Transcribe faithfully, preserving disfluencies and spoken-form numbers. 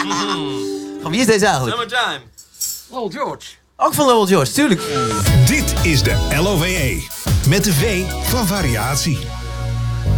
Van wie is deze eigenlijk? Summertime. Lil George. Ook van Lil George, tuurlijk. Dit is de L O V E. Met de V van variatie.